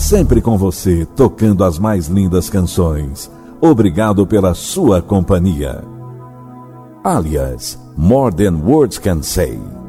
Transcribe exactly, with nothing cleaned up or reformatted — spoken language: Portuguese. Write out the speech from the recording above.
sempre com você, tocando as mais lindas canções. Obrigado pela sua companhia. Alias, More Than Words Can Say.